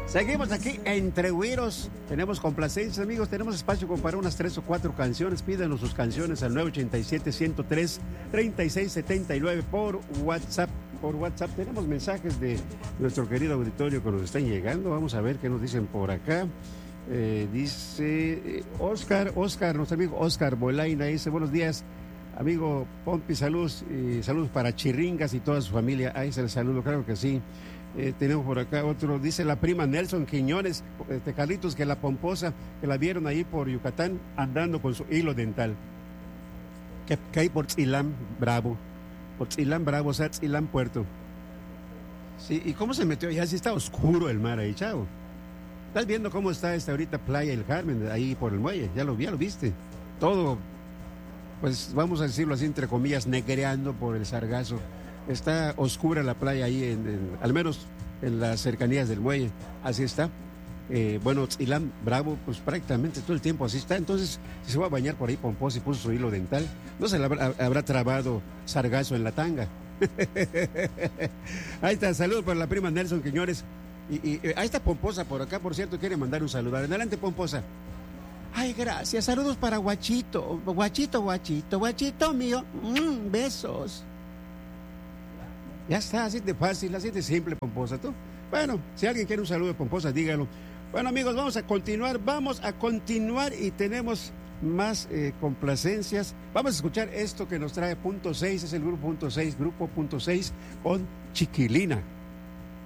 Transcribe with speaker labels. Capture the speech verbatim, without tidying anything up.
Speaker 1: Seguimos aquí entre güiros. Tenemos complacencias, amigos. Tenemos espacio como para unas tres o cuatro canciones. Pídanos sus canciones al nueve ocho siete, uno cero tres, tres seis siete nueve por WhatsApp. Por WhatsApp tenemos mensajes de nuestro querido auditorio que nos están llegando. Vamos a ver qué nos dicen por acá. Eh, dice eh, Oscar, Oscar, nuestro amigo Oscar Bolaina, dice: buenos días, amigo Pompi, saludos, y saludos para Chirringas y toda su familia. Ahí se les saludo, claro que sí. Eh, tenemos por acá otro, dice la prima Nelson Quiñones, este Carlitos, que la pomposa, que la vieron ahí por Yucatán andando con su hilo dental. Que, que hay por Tzilán Bravo, por Tzilán Bravo, o sea, Tzilán Puerto. Sí, ¿y cómo se metió allá? Sí está oscuro el mar ahí, chavo. ¿Estás viendo cómo está esta ahorita Playa El Carmen, ahí por el muelle? Ya lo, ya lo viste. Todo, pues vamos a decirlo así, entre comillas, negreando por el sargazo. Está oscura la playa ahí, en, en, al menos en las cercanías del muelle. Así está. Eh, bueno, Tzilán Bravo, pues prácticamente todo el tiempo así está. Entonces, si se va a bañar por ahí Pomposa y puso su hilo dental, no se le habrá, habrá trabado sargazo en la tanga. Ahí está, saludos para la prima Nelson Quiñones. Y, y ahí está Pomposa por acá, por cierto, quiere mandar un saludo. Adelante, Pomposa. Ay, gracias. Saludos para Guachito. Guachito, Guachito, Guachito mío. Mm, besos. Ya está, así de fácil, así de simple, Pomposa, ¿tú? Bueno, si alguien quiere un saludo de Pomposa, dígalo. Bueno, amigos, vamos a continuar, vamos a continuar y tenemos más eh, complacencias. Vamos a escuchar esto que nos trae Punto seis, es el grupo Punto seis, grupo Punto seis con Chiquilina.